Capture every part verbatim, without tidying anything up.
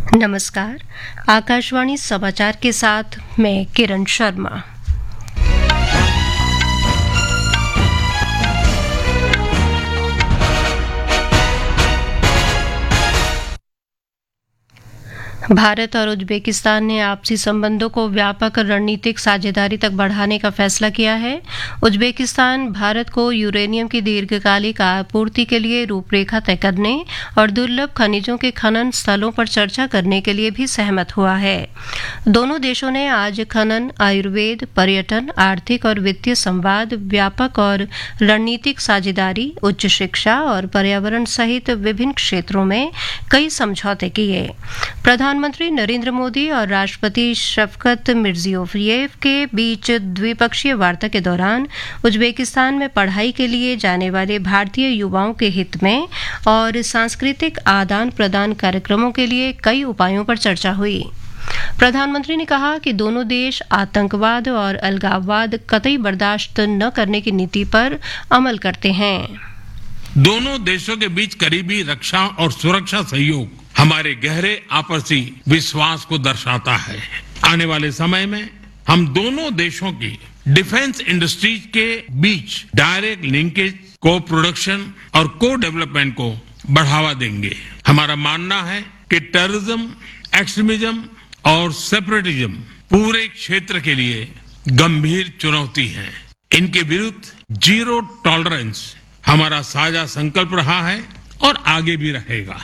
नमस्कार। आकाशवाणी समाचार के साथ मैं किरण शर्मा। भारत और उज्बेकिस्तान ने आपसी संबंधों को व्यापक रणनीतिक साझेदारी तक बढ़ाने का फैसला किया है। उज्बेकिस्तान भारत को यूरेनियम की दीर्घकालिक आपूर्ति के लिए रूपरेखा तय करने और दुर्लभ खनिजों के खनन स्थलों पर चर्चा करने के लिए भी सहमत हुआ है। दोनों देशों ने आज खनन, आयुर्वेद, पर्यटन, आर्थिक और वित्तीय संवाद, व्यापक और रणनीतिक साझेदारी, उच्च शिक्षा और पर्यावरण सहित विभिन्न क्षेत्रों में कई समझौते किए। प्रधानमंत्री नरेंद्र मोदी और राष्ट्रपति शफकत मिर्जियोयेव के बीच द्विपक्षीय वार्ता के दौरान उज्बेकिस्तान में पढ़ाई के लिए जाने वाले भारतीय युवाओं के हित में और सांस्कृतिक आदान प्रदान कार्यक्रमों के लिए कई उपायों पर चर्चा हुई। प्रधानमंत्री ने कहा कि दोनों देश आतंकवाद और अलगाववाद कतई बर्दाश्त न करने की नीति पर अमल करते हैं। दोनों देशों के बीच करीबी रक्षा और सुरक्षा सहयोग हमारे गहरे आपसी विश्वास को दर्शाता है। आने वाले समय में हम दोनों देशों की डिफेंस इंडस्ट्रीज के बीच डायरेक्ट लिंकेज, को प्रोडक्शन और को डेवलपमेंट को बढ़ावा देंगे। हमारा मानना है कि टेररिज्म, एक्सट्रीमिज्म और सेपरेटिज्म पूरे क्षेत्र के लिए गंभीर चुनौती है। इनके विरुद्ध जीरो टॉलरेंस हमारा साझा संकल्प रहा है और आगे भी रहेगा।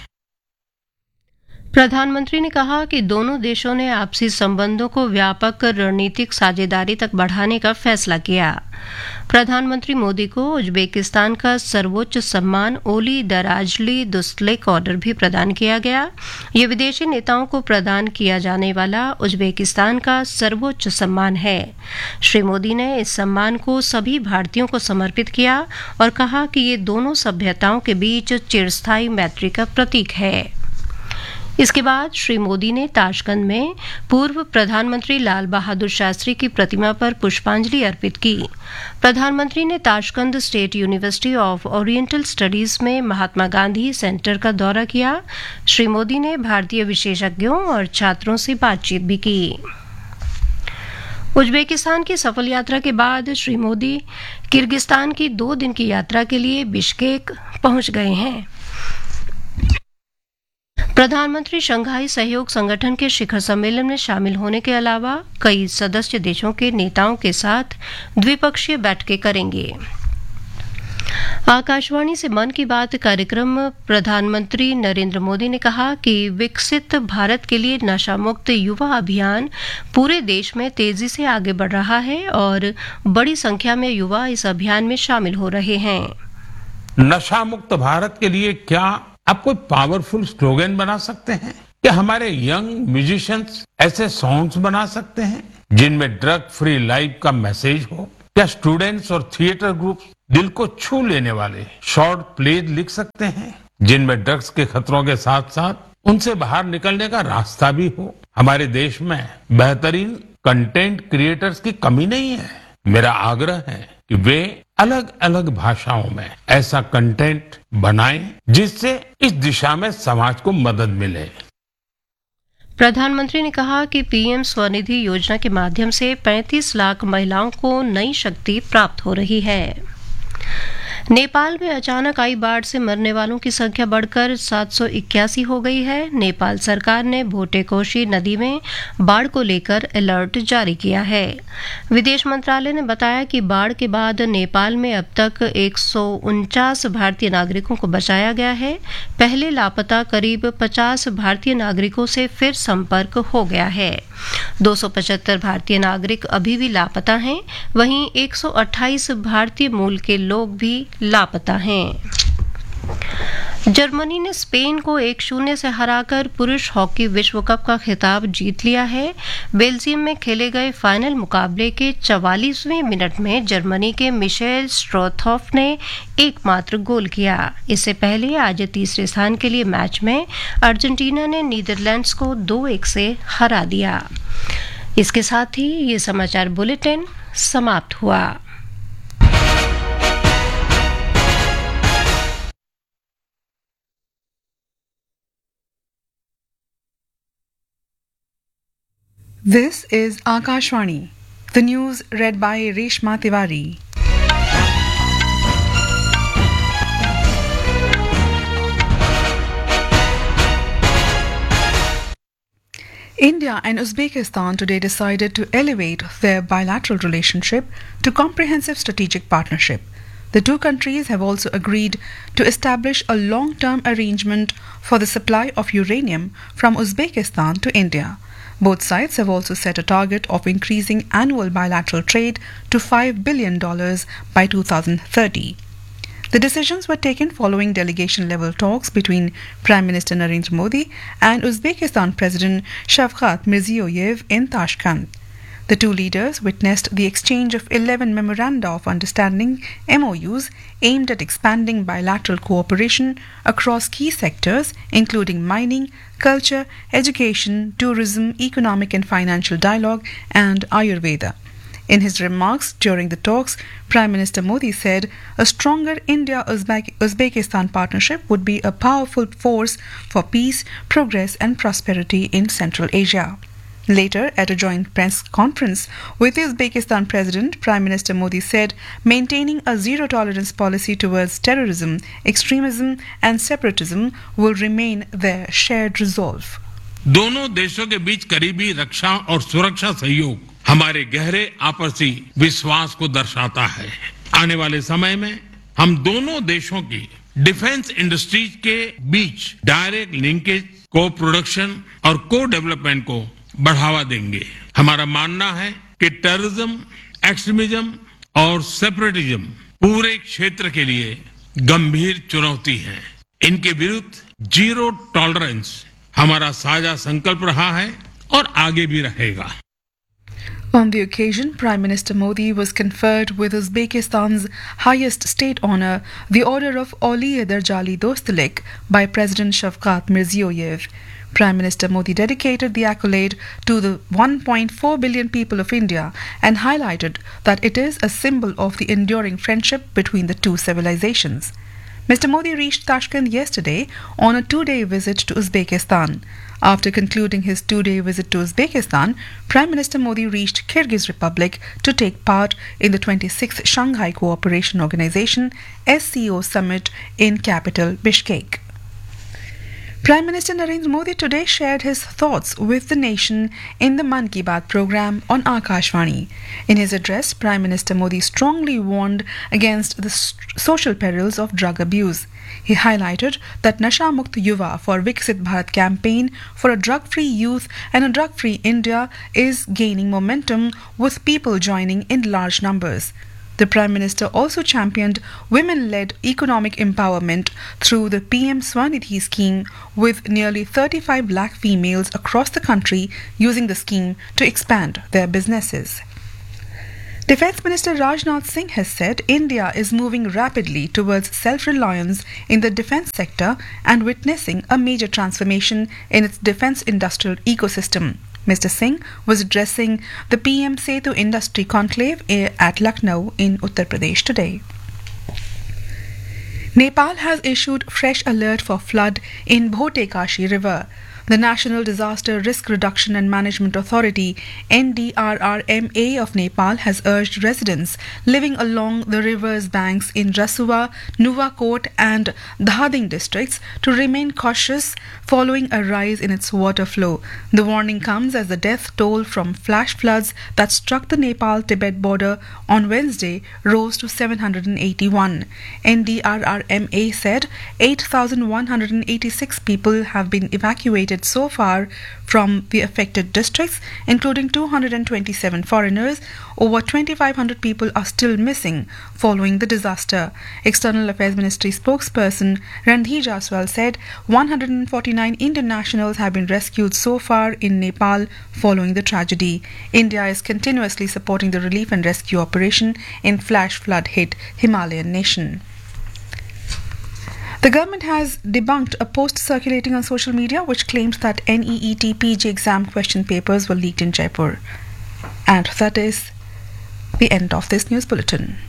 प्रधानमंत्री ने कहा कि दोनों देशों ने आपसी संबंधों को व्यापक रणनीतिक साझेदारी तक बढ़ाने का फैसला किया। प्रधानमंत्री मोदी को उज्बेकिस्तान का सर्वोच्च सम्मान ओली दराजली दुस्तलेक ऑर्डर भी प्रदान किया गया। ये विदेशी नेताओं को प्रदान किया जाने वाला उज्बेकिस्तान का सर्वोच्च सम्मान है। श्री मोदी ने इस सम्मान को सभी भारतीयों को समर्पित किया और कहा कि ये दोनों सभ्यताओं के बीच चिरस्थायी मैत्री का प्रतीक है। इसके बाद श्री मोदी ने ताशकंद में पूर्व प्रधानमंत्री लाल बहादुर शास्त्री की प्रतिमा पर पुष्पांजलि अर्पित की। प्रधानमंत्री ने Tashkent state university of oriental studies में महात्मा गांधी सेंटर का दौरा किया। श्री मोदी ने भारतीय विशेषज्ञों और छात्रों से बातचीत भी की। उज्बेकिस्तान की सफल यात्रा के बाद श्री मोदी किर्गिस्तान की दो दिन की यात्रा के लिए बिश्केक पहुंच गए हैं। प्रधानमंत्री शंघाई सहयोग संगठन के शिखर सम्मेलन में शामिल होने के अलावा कई सदस्य देशों के नेताओं के साथ द्विपक्षीय बैठकें करेंगे। आकाशवाणी से मन की बात कार्यक्रम प्रधानमंत्री नरेंद्र मोदी ने कहा कि विकसित भारत के लिए नशा मुक्त युवा अभियान पूरे देश में तेजी से आगे बढ़ रहा है और बड़ी संख्या में युवा इस अभियान में शामिल हो रहे हैं। नशा मुक्त भारत के लिए क्या आप कोई पावरफुल स्लोगन बना सकते हैं? क्या हमारे यंग म्यूजिशियंस ऐसे सॉन्ग्स बना सकते हैं जिनमें ड्रग फ्री लाइफ का मैसेज हो? क्या स्टूडेंट्स और थिएटर ग्रुप दिल को छू लेने वाले शॉर्ट प्लेज लिख सकते हैं जिनमें ड्रग्स के खतरों के साथ साथ उनसे बाहर निकलने का रास्ता भी हो? हमारे देश में बेहतरीन कंटेंट क्रिएटर्स की कमी नहीं है। मेरा आग्रह है कि वे अलग अलग भाषाओं में ऐसा कंटेंट बनाएं जिससे इस दिशा में समाज को मदद मिले। प्रधानमंत्री ने कहा कि पीएम स्वनिधि योजना के माध्यम से पैंतीस लाख महिलाओं को नई शक्ति प्राप्त हो रही है। नेपाल में अचानक आई बाढ़ से मरने वालों की संख्या बढ़कर सात सौ इक्यासी हो गई है। नेपाल सरकार ने भोटेकोशी नदी में बाढ़ को लेकर अलर्ट जारी किया है। विदेश मंत्रालय ने बताया कि बाढ़ के बाद नेपाल में अब तक एक सौ उनचास भारतीय नागरिकों को बचाया गया है। पहले लापता करीब पचास भारतीय नागरिकों से फिर संपर्क हो गया है। दो सौ पचहत्तर भारतीय नागरिक अभी भी लापता हैं, वहीं एक सौ अट्ठाईस भारतीय मूल के लोग भी लापता हैं। जर्मनी ने स्पेन को एक शून्य से हराकर पुरुष हॉकी विश्व कप का खिताब जीत लिया है। बेल्जियम में खेले गए फाइनल मुकाबले के चवालीसवें मिनट में जर्मनी के मिशेल स्ट्रोथॉफ ने एकमात्र गोल किया। इससे पहले आज तीसरे स्थान के लिए मैच में अर्जेंटीना ने नीदरलैंड्स को दो एक से हरा दिया। इसके साथ ही ये समाचार बुलेटिन समाप्त हुआ। This is Akashvani. The news read by Reshma Tiwari. India and Uzbekistan today decided to elevate their bilateral relationship to comprehensive strategic partnership. The two countries have also agreed to establish a long-term arrangement for the supply of uranium from Uzbekistan to India. Both sides have also set a target of increasing annual bilateral trade to five billion dollars by two thousand thirty. The decisions were taken following delegation-level talks between Prime Minister Narendra Modi and Uzbekistan President Shavkat Mirziyoyev in Tashkent. The two leaders witnessed the exchange of eleven Memoranda of Understanding M O Us aimed at expanding bilateral cooperation across key sectors including mining, culture, education, tourism, economic and financial dialogue and Ayurveda. In his remarks during the talks, Prime Minister Modi said a stronger India-Uzbekistan partnership would be a powerful force for peace, progress and prosperity in Central Asia. Later, at a joint press conference with the Uzbekistan President, Prime Minister Modi said maintaining a zero-tolerance policy towards terrorism, extremism and separatism will remain their shared resolve. दोनों देशों के बीच करीबी रक्षा और सुरक्षा सहयोग हमारे गहरे आपसी विश्वास को दर्शाता है। आने वाले समय में हम दोनों देशों की डिफेंस इंडस्ट्रीज के बीच डायरेक्ट लिंकेज, को प्रोडक्शन और को डेवलपमेंट को बढ़ावा देंगे। हमारा मानना है कि टेररिज्म, एक्सट्रीमिज्म और सेपरेटिज्म पूरे क्षेत्र के लिए गंभीर चुनौती है। इनके विरुद्ध जीरो टॉलरेंस हमारा साझा संकल्प रहा है और आगे भी रहेगा। On the occasion, Prime Minister Modi was conferred with Uzbekistan's highest state honour, the Order of Oli Darjali Dostalik, by President Shavkat Mirziyoyev. Prime Minister Modi dedicated the accolade to the one point four billion people of India and highlighted that it is a symbol of the enduring friendship between the two civilizations. Mister Modi reached Tashkent yesterday on a two-day visit to Uzbekistan. After concluding his two-day visit to Uzbekistan, Prime Minister Modi reached Kyrgyz Republic to take part in the twenty-sixth Shanghai Cooperation Organization S C O summit in capital Bishkek. Prime Minister Narendra Modi today shared his thoughts with the nation in the Man Ki Baat program on Akashvani. In his address, Prime Minister Modi strongly warned against the social perils of drug abuse. He highlighted that Nasha Mukt Yuva for Viksit Bharat campaign for a drug-free youth and a drug-free India is gaining momentum with people joining in large numbers. The Prime Minister also championed women-led economic empowerment through the P M Swanidhi scheme, with nearly thirty-five lakh females across the country using the scheme to expand their businesses. Defence Minister Rajnath Singh has said India is moving rapidly towards self-reliance in the defence sector and witnessing a major transformation in its defence industrial ecosystem. Mister Singh was addressing the P M Setu Industry Conclave at Lucknow in Uttar Pradesh today. Nepal has issued fresh alert for flood in Bhote Kashi River. The National Disaster Risk Reduction and Management Authority N D R R M A of Nepal has urged residents living along the river's banks in Rasua, Nuwakot and Dhading districts to remain cautious following a rise in its water flow. The warning comes as the death toll from flash floods that struck the Nepal-Tibet border on Wednesday rose to seven hundred eighty-one. N D R R M A said eight thousand one hundred eighty-six people have been evacuated so far from the affected districts, including two hundred twenty-seven foreigners. Over twenty-five hundred people are still missing following the disaster. External Affairs Ministry spokesperson Randhir Jaswal said one hundred forty-nine Indian nationals have been rescued so far in Nepal following the tragedy. India is continuously supporting the relief and rescue operation in flash flood hit Himalayan nation. The government has debunked a post circulating on social media which claims that N E E T P G exam question papers were leaked in Jaipur. And that is the end of this news bulletin.